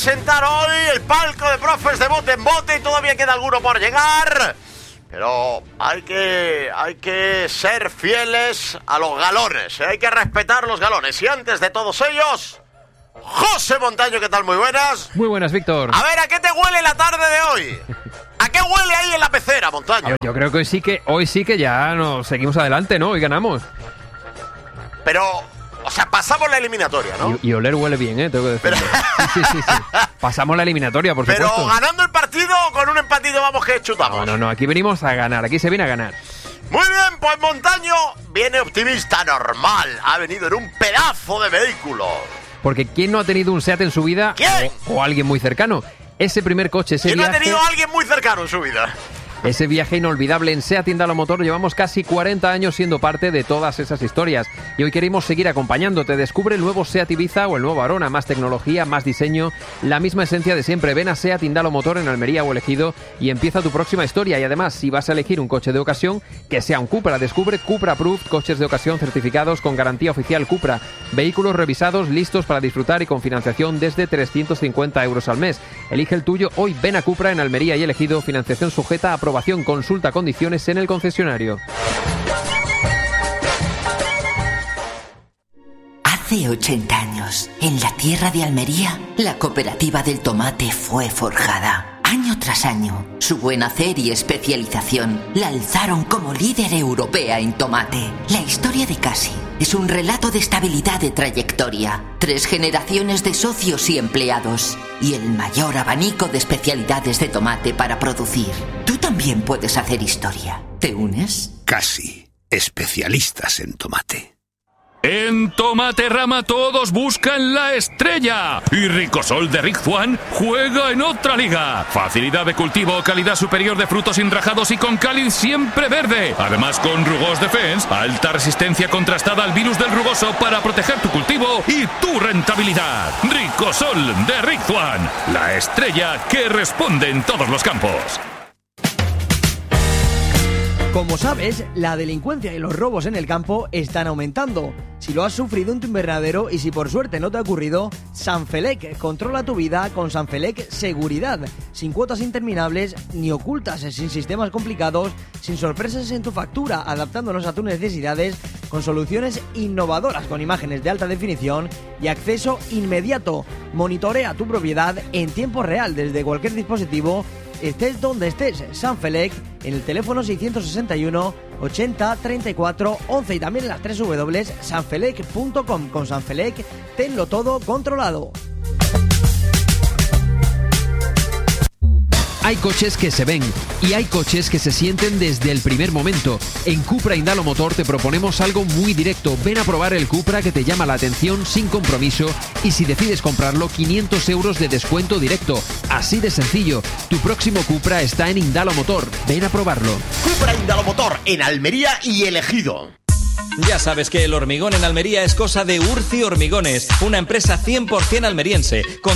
presentar hoy el palco de profes de bote en bote y todavía queda alguno por llegar. Pero hay que ser fieles a los galones, hay que respetar los galones. Y antes de todos ellos, José Montaño, ¿qué tal? Muy buenas. Muy buenas, Víctor. A ver, ¿a qué te huele la tarde de hoy? ¿A qué huele ahí en la pecera, Montaño? Yo creo que hoy sí que ya nos seguimos adelante, ¿no? Hoy ganamos. Pero, o sea, pasamos la eliminatoria, ¿no? Y oler huele bien, tengo que decir. Sí. Pasamos la eliminatoria, por supuesto. Pero ganando el partido o con un empatito vamos que chutamos. No, aquí venimos a ganar, aquí se viene a ganar. Muy bien, pues Montaño viene optimista, normal. Ha venido en un pedazo de vehículo. Porque ¿quién no ha tenido un SEAT en su vida? ¿Quién? O alguien muy cercano. Ese primer coche, ese ¿Quién viaje... no ha tenido a alguien muy cercano en su vida? Ese viaje inolvidable en SEAT Indalo Motor. Llevamos casi 40 años siendo parte de todas esas historias y hoy queremos seguir acompañándote. Descubre el nuevo SEAT Ibiza o el nuevo Arona. Más tecnología, más diseño, la misma esencia de siempre. Ven a SEAT Indalo Motor en Almería o El Ejido y empieza tu próxima historia. Y además, si vas a elegir un coche de ocasión, que sea un Cupra. Descubre Cupra Approved, coches de ocasión certificados con garantía oficial Cupra. Vehículos revisados, listos para disfrutar y con financiación desde 350 euros al mes. Elige el tuyo hoy. Ven a Cupra en Almería y El Ejido. Financiación sujeta a aprobación. Consulta condiciones en el concesionario. Hace 80 años, en la tierra de Almería, la cooperativa del tomate fue forjada. Año tras año, su buen hacer y especialización la alzaron como líder europea en tomate. La historia de Casi es un relato de estabilidad de trayectoria, 3 generaciones de socios y empleados y el mayor abanico de especialidades de tomate para producir. Tú también puedes hacer historia. ¿Te unes? Casi, especialistas en tomate. En Tomate Rama todos buscan la estrella y Ricosol de Rick Juan juega en otra liga. Facilidad de cultivo, calidad superior de frutos enrajados y con cáliz siempre verde. Además con Rugos Defense, alta resistencia contrastada al virus del rugoso para proteger tu cultivo y tu rentabilidad. Ricosol de Rick Juan, la estrella que responde en todos los campos. Como sabes, la delincuencia y los robos en el campo están aumentando. Si lo has sufrido en tu invernadero y si por suerte no te ha ocurrido, Sanfelec controla tu vida con Sanfelec Seguridad. Sin cuotas interminables ni ocultas, sin sistemas complicados, sin sorpresas en tu factura, adaptándonos a tus necesidades con soluciones innovadoras con imágenes de alta definición y acceso inmediato. Monitorea tu propiedad en tiempo real desde cualquier dispositivo. Estés donde estés, Sanfelec, en el teléfono 661 80 34 11 y también en las www.sanfelec.com. Con Sanfelec, tenlo todo controlado. Hay coches que se ven y hay coches que se sienten desde el primer momento. En Cupra Indalo Motor te proponemos algo muy directo. Ven a probar el Cupra que te llama la atención sin compromiso y si decides comprarlo, 500 euros de descuento directo. Así de sencillo. Tu próximo Cupra está en Indalo Motor. Ven a probarlo. Cupra Indalo Motor en Almería y El Ejido. Ya sabes que el hormigón en Almería es cosa de Urci Hormigones, una empresa 100% almeriense, con